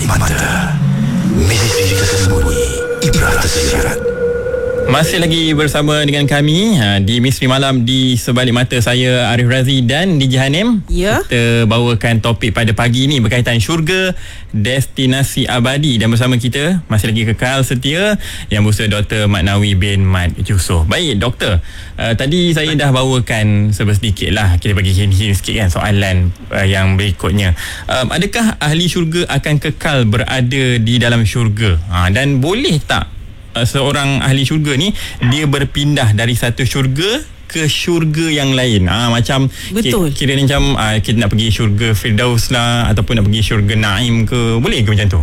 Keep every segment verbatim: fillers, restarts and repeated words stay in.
Sebalik mata, misteri tersembunyi, ibrah tersirat. Masih lagi bersama dengan kami ha, di Misteri Malam di Sebalik Mata. Saya Arif Razi dan D J Hanim. Ya. Kita bawakan topik pada pagi ini berkaitan syurga, destinasi abadi. Dan bersama kita masih lagi kekal setia Yang Bersama Doktor Mat Nawi bin Mat Yusof. Baik Doktor, uh, tadi saya dah bawakan sedikit lah, kita bagi hint-hint sikit kan soalan uh, yang berikutnya. uh, Adakah ahli syurga akan kekal berada di dalam syurga? Ha, dan boleh tak seorang ahli syurga ni dia berpindah dari satu syurga ke syurga yang lain? Ah ha, macam betul. Kira, kira macam ah, kita nak pergi syurga Firdaus lah, ataupun nak pergi syurga Naim ke, boleh ke macam tu?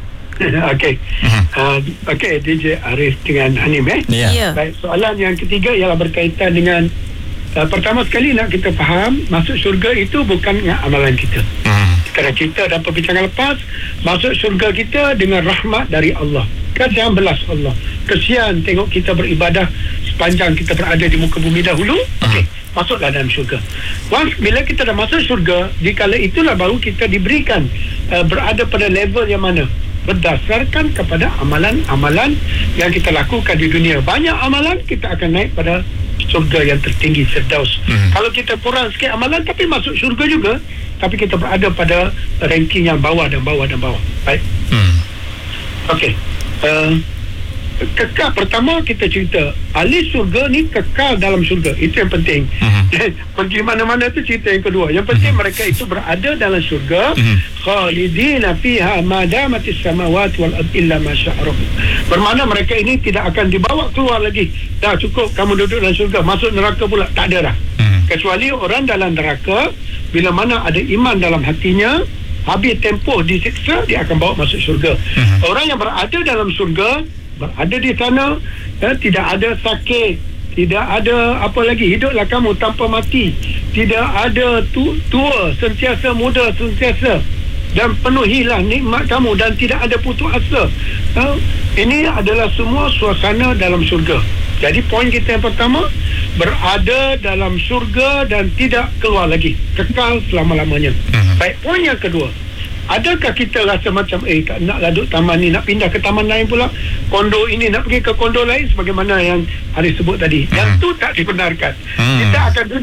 Okey. Uh-huh. Uh, Okey, D J Arif dengan Hanim eh. Ya. Yeah. Yeah. Baik, soalan yang ketiga ialah berkaitan dengan uh, pertama sekali nak kita faham, masuk syurga itu bukan dengan amalan kita. Uh-huh. Kerana cerita dan perbincangan lepas, masuk syurga kita dengan rahmat dari Allah. Kasihan belas Allah. Kesian tengok kita beribadah sepanjang kita berada di muka bumi dahulu. Okey, masuklah dalam syurga. Once bila kita dah masuk syurga, dikala itulah baru kita diberikan uh, berada pada level yang mana? Berdasarkan kepada amalan-amalan yang kita lakukan di dunia. Banyak amalan, kita akan naik pada syurga yang tertinggi, Firdaus. Hmm. Kalau kita kurang sikit amalan tapi masuk syurga juga, tapi kita berada pada ranking yang bawah dan bawah dan bawah. Baik. Hmm. Okey. Uh, kekal pertama kita cerita ahli syurga ni kekal dalam syurga, itu yang penting. Uh-huh. Pergi mana-mana tu cerita yang kedua. Yang penting uh-huh. mereka itu berada dalam syurga, uh-huh. khalidina fiha ma damatis samawati wal ardi illa ma syaa rabbuk. Bermakna mereka ini tidak akan dibawa keluar lagi. Dah cukup kamu duduk dalam syurga, masuk neraka pula tak ada dah. Uh-huh. Kecuali orang dalam neraka, bila mana ada iman dalam hatinya, habis tempoh disiksa, dia akan bawa masuk syurga. Uh-huh. Orang yang berada dalam syurga, berada di sana, eh, tidak ada sakit, tidak ada apa lagi, hiduplah kamu tanpa mati, tidak ada tu, tua, sentiasa muda, sentiasa, dan penuhilah nikmat kamu dan tidak ada putus asa. Eh, ini adalah semua suasana dalam syurga. Jadi poin kita yang pertama, berada dalam syurga dan tidak keluar lagi, kekal selama-lamanya. Uh-huh. Baik, poin yang kedua, adakah kita rasa macam eh tak naklah duduk taman ni, nak pindah ke taman lain pula, kondo ini nak pergi ke kondo lain sebagaimana yang Haris sebut tadi. Uh-huh. Yang tu tak dibenarkan. Uh-huh. Kita akan